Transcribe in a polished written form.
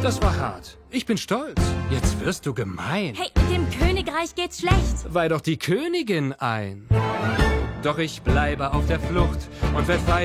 Das war hart. Ich bin stolz. Jetzt wirst du gemein. Hey, dem Königreich geht's schlecht. Weih doch die Königin ein. Doch ich bleibe auf der Flucht und werd